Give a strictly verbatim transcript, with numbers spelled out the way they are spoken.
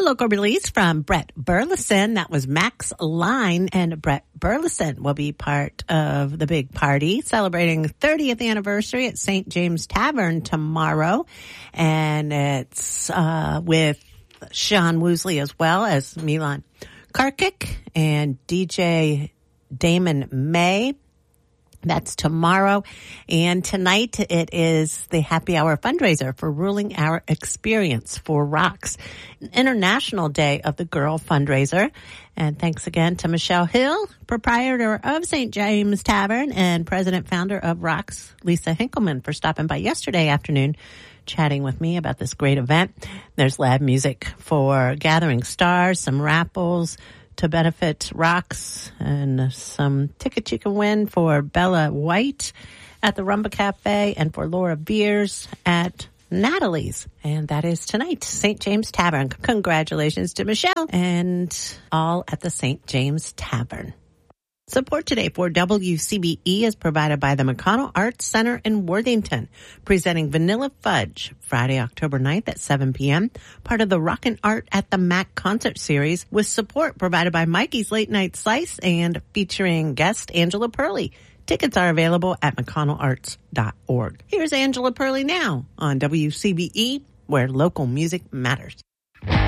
local release from Brett Burleson. That was Max Line, and Brett Burleson will be part of the big party celebrating thirtieth anniversary at Saint James Tavern tomorrow. And it's uh, with Sean Woosley as well as Milan Karkic and D J Damon May. That's tomorrow. And tonight it is the happy hour fundraiser for Ruling Our Experience for Rocks, International Day of the Girl fundraiser. And thanks again to Michelle Hill, proprietor of Saint James Tavern and president founder of Rocks, Lisa Hinkleman, for stopping by yesterday afternoon chatting with me about this great event. There's live music for Gathering Stars, some raffles to benefit Rocks, and some tickets you can win for Bella White at the Rumba Cafe and for Laura Beers at Natalie's. And that is tonight, Saint James Tavern. Congratulations to Michelle and all at the Saint James Tavern. Support today for W C B E is provided by the McConnell Arts Center in Worthington, presenting Vanilla Fudge Friday, October ninth at seven p.m., part of the Rockin' Art at the Mac concert series, with support provided by Mikey's Late Night Slice and featuring guest Angela Perley. Tickets are available at mcconnell arts dot org. Here's Angela Perley now on W C B E, where local music matters.